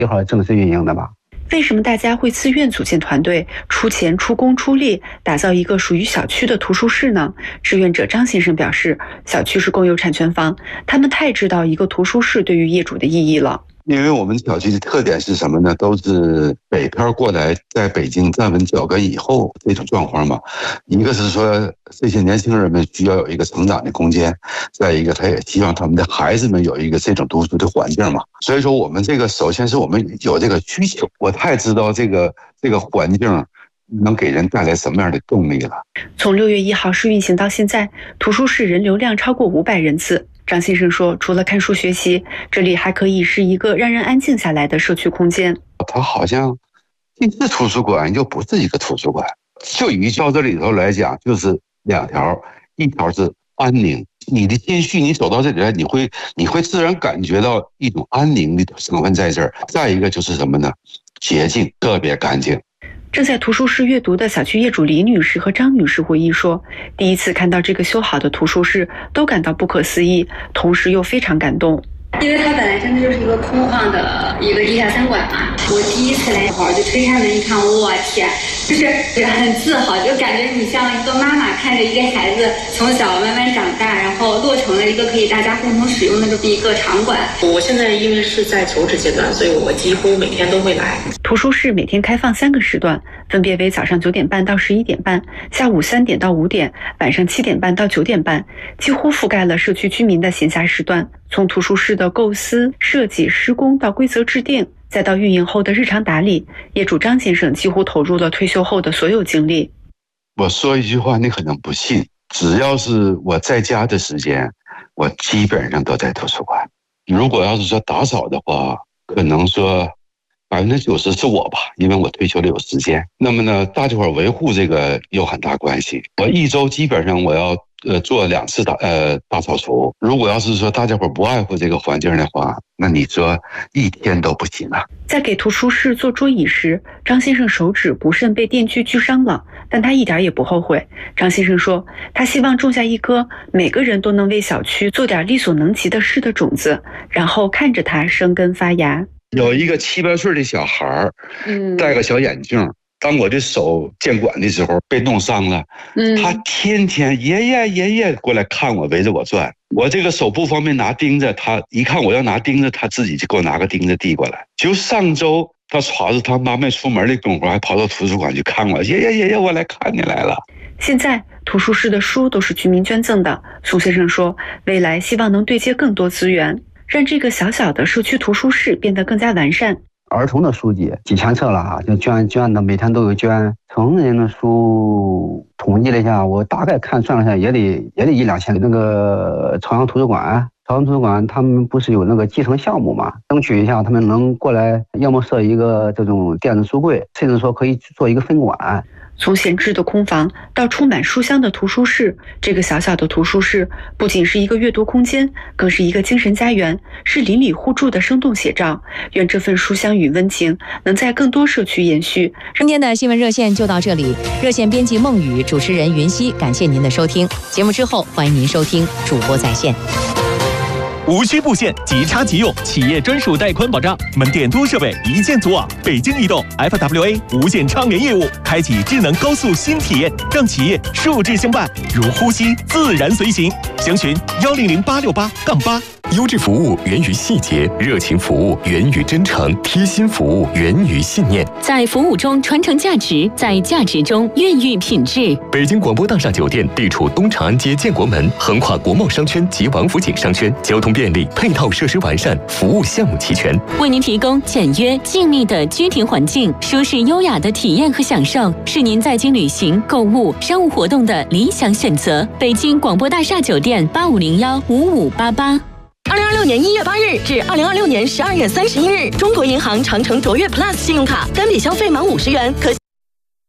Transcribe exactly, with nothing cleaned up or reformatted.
一会儿正式运营的吧。 为什么大家会自愿组建团队，出钱出工出力，打造一个属于小区的图书室呢？志愿者张先生表示，小区是公有产权房，他们太知道一个图书室对于业主的意义了。 因为我们小区的特点是什么呢？都是北漂过来，在北京站稳脚跟以后这种状况嘛。一个是说这些年轻人们需要有一个成长的空间，再一个他也希望他们的孩子们有一个这种读书的环境嘛。所以说我们这个首先是我们有这个需求，我太知道这个这个环境能给人带来什么样的动力了。 从六月一号试运行到现在，图书室人流量超过五百人次。张先生说，除了看书学习，这里还可以是一个让人安静下来的社区空间。 它好像既是图书馆又不是一个图书馆。就以教这里头来讲，就是两条，一条是安宁，你的心绪，你走到这里来，你会你会自然感觉到一种安宁的成分在这儿。再一个就是什么呢？洁净，特别干净。 正在图书室阅读的小区业主李女士和张女士回忆说，第一次看到这个修好的图书室，都感到不可思议，同时又非常感动。 因为它本来真的就是一个空旷的一个地下三馆嘛，我第一次来的时候就推开门一看，我天，就是很自豪，就感觉你像一个妈妈看着一个孩子从小慢慢长大，然后落成了一个可以大家共同使用的这么一个场馆。 我现在因为是在求职阶段，所以我几乎每天都会来。 图书室每天开放三个时段，分别为早上九点半到十一点半，下午三点到五点，晚上七点半到九点半，几乎覆盖了社区居民的闲暇时段。从图书室的构思、设计、施工到规则制定，再到运营后的日常打理，业主张先生几乎投入了退休后的所有精力。 我说一句话，你可能不信，只要是我在家的时间，我基本上都在图书馆。如果要是说打扫的话，可能说百分之九十是我吧，因为我退休了有时间。那么呢，大家伙维护这个有很大关系。我一周基本上我要呃做两次大呃大扫除。如果要是说大家伙不爱护这个环境的话，那你说一天都不行啊。 在给图书室做桌椅时，张先生手指不慎被电锯锯伤了，但他一点也不后悔。张先生说，他希望种下一颗每个人都能为小区做点力所能及的事的种子，然后看着它生根发芽。 有一个七八岁的小孩，嗯，戴个小眼镜。当我的手监管的时候被弄伤了，嗯，他天天爷爷爷爷过来看我，围着我转。我这个手不方便拿钉子，他一看我要拿钉子，他自己就给我拿个钉子递过来。就上周他歘着他妈没出门的功夫，还跑到图书馆去看我，爷爷爷爷我来看你来了。 现在图书室的书都是居民捐赠的。苏先生说，未来希望能对接更多资源，让这个小小的社区图书室变得更加完善。 儿童的书籍几千册了哈，就捐捐的，每天都有捐。成人的书统计了一下，我大概看算了一下，也得也得一两千。那个朝阳图书馆，朝阳图书馆他们不是有那个继承项目嘛？争取一下他们能过来，要么设一个这种电子书柜，甚至说可以做一个分馆。 从闲置的空房到充满书香的图书室，这个小小的图书室不仅是一个阅读空间，更是一个精神家园，是邻里互助的生动写照。愿这份书香与温情能在更多社区延续。 今天的新闻热线就到这里，热线编辑孟宇，主持人云溪，感谢您的收听。节目之后欢迎您收听主播在线。 无需布线，即插即用，企业专属带宽保障，门店多设备一键组网。北京移动 F W A 无线畅联业务，开启智能高速新体验，让企业数字相伴，如呼吸自然随行。详询幺零零八六八杠八。 优质服务源于细节，热情服务源于真诚，贴心服务源于信念。 在服务中传承价值，在价值中孕育品质。 北京广播大厦酒店地处东长安街建国门，横跨国贸商圈及王府井商圈，交通便利，配套设施完善，服务项目齐全， 为您提供简约静谧的居庭环境，舒适优雅的体验和享受，是您在京旅行、购物、商务活动的理想选择。北京广播大厦酒店八五零幺五五八八。 二零二六年一月八日至二零二六年十二月三十一日，中国银行长城卓越 Plus 信用卡单笔消费满五十元可